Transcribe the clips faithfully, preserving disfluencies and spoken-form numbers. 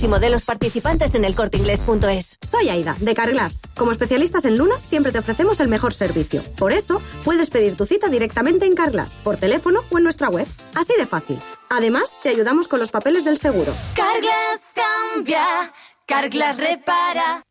de los participantes en el corte inglés punto es. Soy Aida, de Carglass. Como especialistas en lunas, siempre te ofrecemos el mejor servicio. Por eso, puedes pedir tu cita directamente en Carglass, por teléfono o en nuestra web. Así de fácil. Además, te ayudamos con los papeles del seguro. Carglass cambia, Carglass repara.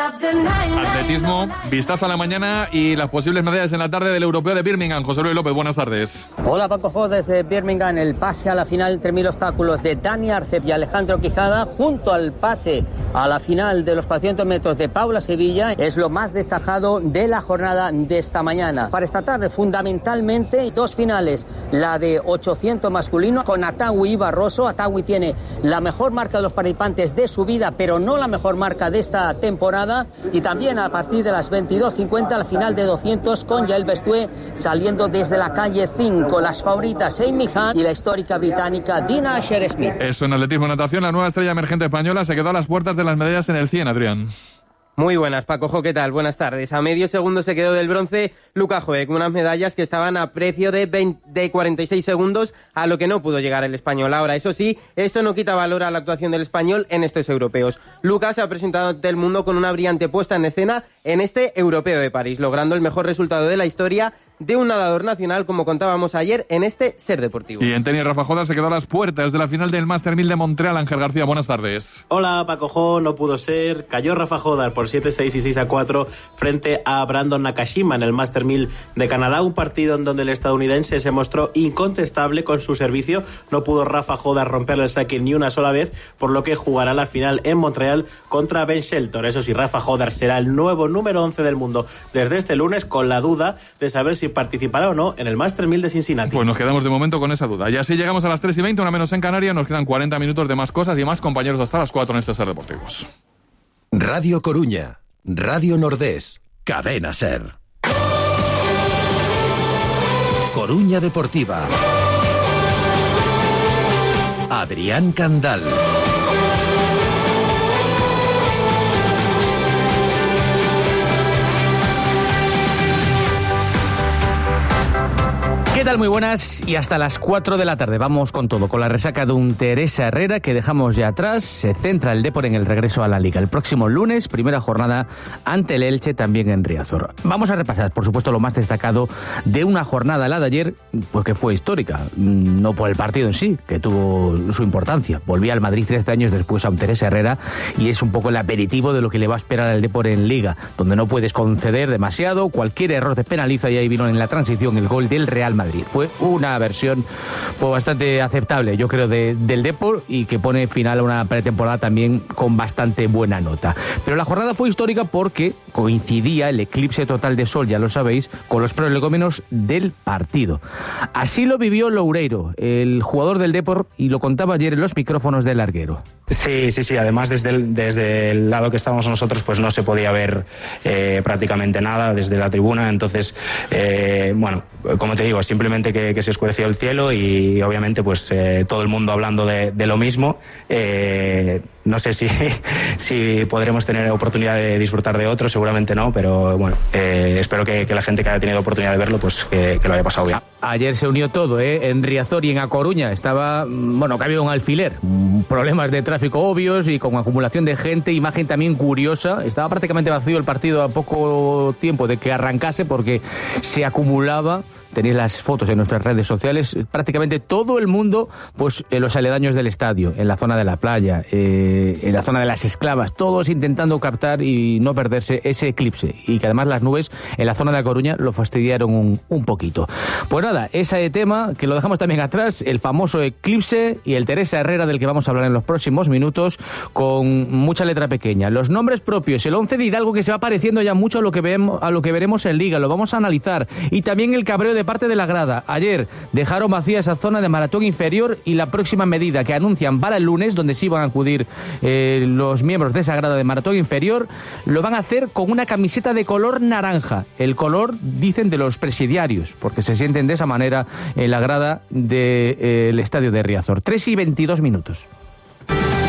Atletismo, vistazo a la mañana y las posibles medallas en la tarde del Europeo de Birmingham. José Luis López, buenas tardes. Hola Paco Jo, desde Birmingham, el pase a la final entre mil obstáculos de Dani Arcep y Alejandro Quijada, junto al pase a la final de los cuatrocientos metros de Paula Sevilla, es lo más destacado de la jornada de esta mañana. Para esta tarde, fundamentalmente, dos finales, la de ochocientos masculino con Atawi y Barroso. Atawi tiene la mejor marca de los participantes de su vida, pero no la mejor marca de esta temporada. Y también a partir de las veintidós cincuenta la final de doscientos con Yael Bestue saliendo desde la calle cinco. Las favoritas Amy Hunt y la histórica británica Dina Asher-Smith. Eso en atletismo y natación, la nueva estrella emergente española se quedó a las puertas de las medallas en el cien, Adrián. Muy buenas, Paco Jo, ¿qué tal? Buenas tardes. A medio segundo se quedó del bronce Luka Joek, unas medallas que estaban a precio de, veinte, de cuarenta y seis segundos, a lo que no pudo llegar el español. Ahora, eso sí, esto no quita valor a la actuación del español en estos europeos. Luka se ha presentado ante el mundo con una brillante puesta en escena en este europeo de París, logrando el mejor resultado de la historia de un nadador nacional, como contábamos ayer en este Ser Deportivo. Y en tenis, Rafa Jodar se quedó a las puertas de la final del Master mil de Montreal. Ángel García, buenas tardes. Hola, Paco Jo, no pudo ser. Cayó Rafa Jodar por siete seis y seis a cuatro frente a Brandon Nakashima en el Master mil de Canadá, un partido en donde el estadounidense se mostró incontestable con su servicio. No pudo Rafa Jodar romperle el saque ni una sola vez, por lo que jugará la final en Montreal contra Ben Shelton. Eso sí, Rafa Jodar será el nuevo número once del mundo desde este lunes, con la duda de saber si participará o no en el Master mil de Cincinnati. Pues nos quedamos de momento con esa duda. Y así llegamos a las tres y veinte, una menos en Canarias. Nos quedan cuarenta minutos de más cosas y más compañeros hasta las cuatro en este Ser Deportivos. Radio Coruña, Radio Nordés, Cadena Ser. Coruña Deportiva. Adrián Candal. ¿Qué tal? Muy buenas y hasta las cuatro de la tarde. Vamos con todo, con la resaca de un Teresa Herrera que dejamos ya atrás. Se centra el Depor en el regreso a la Liga. El próximo lunes, primera jornada ante el Elche, también en Riazor. Vamos a repasar, por supuesto, lo más destacado de una jornada, la de ayer, porque fue histórica. No por el partido en sí, que tuvo su importancia. Volvía al Madrid trece años después a un Teresa Herrera y es un poco el aperitivo de lo que le va a esperar al Depor en Liga, donde no puedes conceder demasiado. Cualquier error te penaliza y ahí vino en la transición el gol del Real Madrid. Fue una versión pues, bastante aceptable, yo creo, de, del Depor y que pone final a una pretemporada también con bastante buena nota. Pero la jornada fue histórica porque coincidía el eclipse total de sol, ya lo sabéis, con los prolegómenos del partido. Así lo vivió Loureiro, el jugador del Depor, y lo contaba ayer en los micrófonos del Larguero. Sí, sí, sí. Además, desde el, desde el lado que estábamos nosotros, pues no se podía ver eh, prácticamente nada desde la tribuna. Entonces, eh, bueno, como te digo, simplemente que, que se oscureció el cielo y obviamente pues eh, todo el mundo hablando de, de lo mismo. Eh, no sé si, si podremos tener oportunidad de disfrutar de otro, seguramente no, pero bueno, eh, espero que, que la gente que haya tenido oportunidad de verlo, pues que, que lo haya pasado bien. Ayer se unió todo, ¿eh? En Riazor y en A Coruña estaba, bueno, que había un alfiler, problemas de tráfico obvios y con acumulación de gente, imagen también curiosa. Estaba prácticamente vacío el partido a poco tiempo de que arrancase porque se acumulaba. Tenéis las fotos en nuestras redes sociales. Prácticamente todo el mundo, pues en los aledaños del estadio, en la zona de la playa, eh, en la zona de las esclavas, todos intentando captar y no perderse ese eclipse. Y que además las nubes en la zona de A Coruña lo fastidiaron un, un poquito. Pues nada, ese tema que lo dejamos también atrás, el famoso eclipse y el Teresa Herrera del que vamos a hablar en los próximos minutos, con mucha letra pequeña. Los nombres propios, el once de Hidalgo que se va pareciendo ya mucho a lo que vemos, a lo que veremos en Liga, lo vamos a analizar. Y también el cabreo de de parte de la grada. Ayer dejaron vacía esa zona de maratón inferior y la próxima medida que anuncian para el lunes, donde sí van a acudir eh, los miembros de esa grada de maratón inferior, lo van a hacer con una camiseta de color naranja. El color, dicen, de los presidiarios, porque se sienten de esa manera en la grada del de, eh, estadio de Riazor. tres y veintidós minutos.